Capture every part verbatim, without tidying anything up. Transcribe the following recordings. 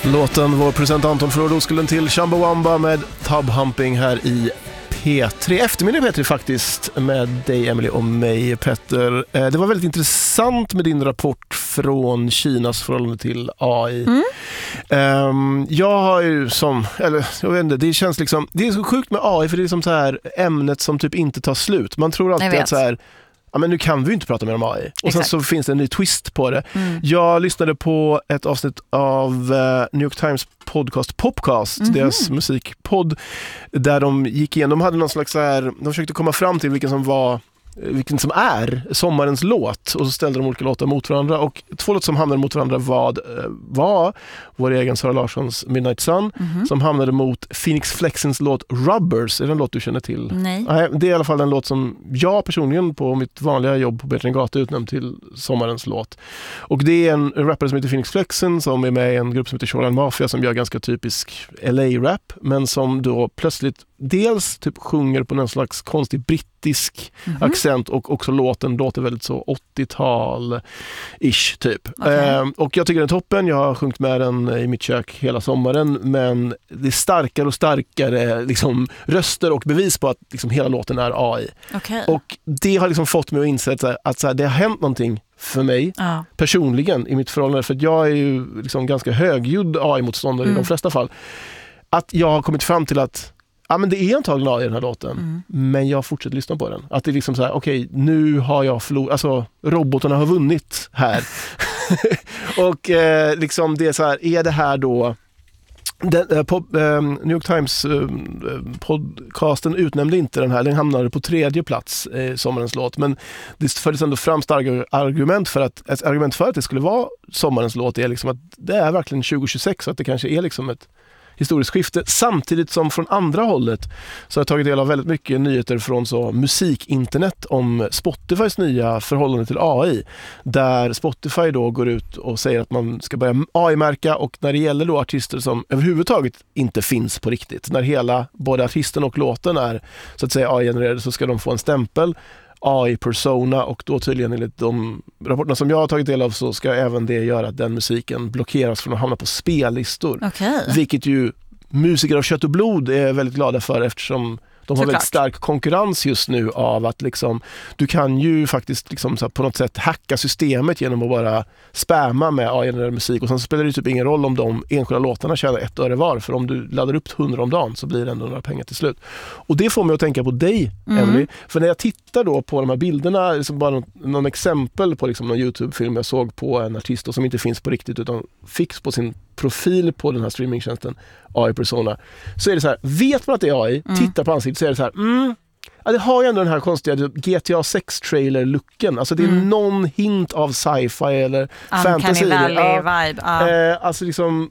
Låten vår present Anton från Oskulden till Chumbawamba med Tub Humping här i P tre. Eftermiddag P tre faktiskt med dig Emily och mig Petter. Det var väldigt intressant med din rapport från Kinas förhållande till A I. Mm. Um, jag har ju som, eller jag vet inte, det känns liksom, det är så sjukt med A I för det är som så här ämnet som typ inte tar slut. Man tror alltid att så här, ja, men nu kan vi ju inte prata mer om A I. Och Exakt. sen så finns det en ny twist på det. Mm. Jag lyssnade på ett avsnitt av uh, New York Times podcast Popcast, mm-hmm. deras musikpodd, där de gick igenom, de hade någon slags så här, de försökte komma fram till vilken som var vilken som är sommarens låt, och så ställde de olika låtar mot varandra, och två låtar som hamnade mot varandra var, var vår egen Sara Larssons Midnight Sun, mm-hmm. som hamnade mot Phoenix Flexens låt Rubbers. Är det en låt du känner till? Nej. Nej, det är i alla fall en låt som jag personligen på mitt vanliga jobb på Bertrand Gata utnämnt till sommarens låt. Och det är en rappare som heter Phoenix Flexen som är med i en grupp som heter Shoreline Mafia som gör ganska typisk L A-rap, men som då plötsligt dels typ sjunger på någon slags konstig brittisk mm-hmm. accent, och också låten låter väldigt så åttiotal-ish typ. Okay. Eh, och jag tycker den är toppen. Jag har sjungit med den i mitt kök hela sommaren, men det är starkare och starkare liksom, röster och bevis på att liksom, hela låten är A I. Okay. Och det har liksom fått mig att inse att, att så här, det har hänt någonting för mig ja. personligen i mitt förhållande, för att jag är ju liksom ganska högljudd A I-motståndare mm. i de flesta fall. Att jag har kommit fram till att ja, men det är antagligen A I i den här låten, mm. men jag fortsätter lyssna på den. Att det är liksom så här, okej, okay, nu har jag förlorat, alltså robotarna har vunnit här. Och eh, liksom det är så här, är det här då den, eh, på, eh, New York Times eh, podcasten utnämnde inte den här, den hamnade på tredje plats i eh, sommarens låt, men det fördes ändå fram starka argument för att ett argument för att det skulle vara sommarens låt är liksom att det är verkligen tjugo tjugosex, så att det kanske är liksom ett historiskt skifte, samtidigt som från andra hållet så har jag tagit del av väldigt mycket nyheter från så musikinternet om Spotifys nya förhållande till A I, där Spotify då går ut och säger att man ska börja A I-märka, och när det gäller då artister som överhuvudtaget inte finns på riktigt, när hela både artisten och låten är så att säga A I-genererade, så ska de få en stämpel A I-persona, och då tydligen enligt de rapporterna som jag har tagit del av så ska även det göra att den musiken blockeras från att hamna på spellistor. Okay. Vilket ju musiker av kött och blod är väldigt glada för, eftersom de har Såklart. väldigt stark konkurrens just nu av att liksom, du kan ju faktiskt liksom så här, på något sätt hacka systemet genom att bara spamma med A I-genererad musik, och sen så spelar det typ ingen roll om de enskilda låtarna tjänar ett öre var, för om du laddar upp hundra om dagen så blir det ändå några pengar till slut. Och det får mig att tänka på dig, mm. Emily, för när jag tittar då på de här bilderna, liksom bara någon, någon exempel på liksom någon YouTube-film jag såg på en artist och som inte finns på riktigt utan fix på sin profil på den här streamingtjänsten A I-persona, så är det så här, vet man att det är A I, mm. tittar på ansiktet så är det så här, mm, ja, det har ju ändå den här konstiga G T A sex trailer-looken, alltså det är mm. någon hint av sci-fi eller um, fantasy. Ja, vibe. Uh. Eh, alltså liksom,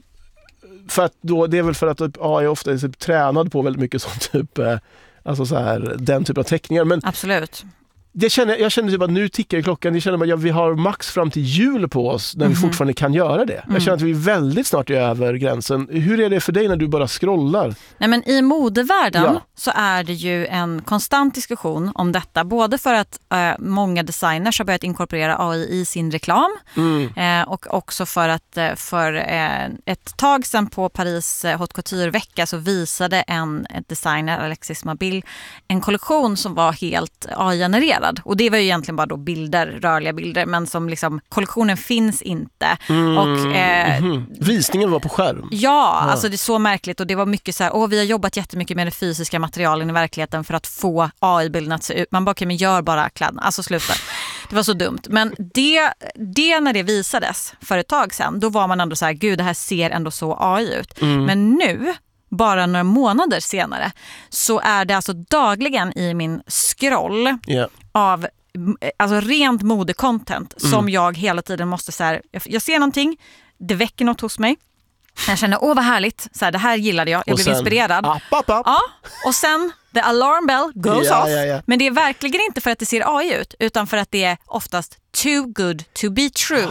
för att då, det är väl för att typ, A I ofta är typ tränad på väldigt mycket sånt typ, eh, alltså så här, den typen av teckningar. Men absolut. Jag känner, jag känner typ att nu tickar klockan. Jag känner att vi har max fram till jul på oss när mm-hmm. vi fortfarande kan göra det. Mm. Jag känner att vi är väldigt snart över gränsen. Hur är det för dig när du bara scrollar? Nej, men i modevärlden ja. så är det ju en konstant diskussion om detta. Både för att äh, många designers har börjat inkorporera A I i sin reklam. Mm. Eh, och också för att äh, för äh, ett tag sedan på Paris äh, Haute Couture-vecka så visade en designer, Alexis Mabil, en kollektion som var helt A I-genererad. Och det var ju egentligen bara då bilder, rörliga bilder, men som liksom, kollektionen finns inte. Mm, och, eh, mm. Visningen var på skärm. Ja, ja, alltså det är så märkligt, och det var mycket så här, åh, vi har jobbat jättemycket med det fysiska materialen i verkligheten för att få A I-bilden att se ut. Man bara, okej, men gör bara kläderna, alltså sluta. Det var så dumt. Men det, det när det visades för ett tag sedan, då var man ändå så här, gud, det här ser ändå så A I ut. Mm. Men nu, bara några månader senare, så är det alltså dagligen i min scroll yeah. av alltså rent modecontent mm. som jag hela tiden måste så här, jag, jag ser någonting, det väcker något hos mig. Jag känner, åh vad härligt, så här, det här gillade jag, jag och blev sen, inspirerad. App, app, app. Ja, och sen the alarm bell goes yeah, off. yeah, yeah. Men det är verkligen inte för att det ser A I ut, utan för att det är oftast too good to be true.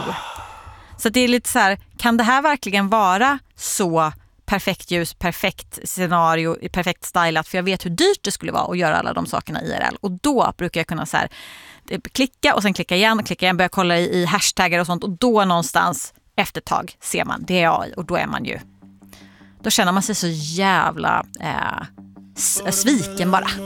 Så det är lite så här, kan det här verkligen vara så perfekt ljus, perfekt scenario, perfekt stylat, för jag vet hur dyrt det skulle vara att göra alla de sakerna I R L. Och då brukar jag kunna så här, klicka och sen klicka igen och klicka igen, börja kolla i, i hashtaggar och sånt, och då någonstans efter ett tag ser man, det är A I, och då är man ju då känner man sig så jävla eh, sviken bara.